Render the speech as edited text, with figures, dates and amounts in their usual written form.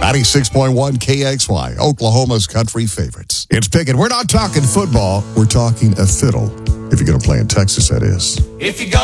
96.1 KXY, Oklahoma's country favorites. It's Pickett. We're not talking football. We're talking a fiddle. If you're going to play in Texas, that is. If you go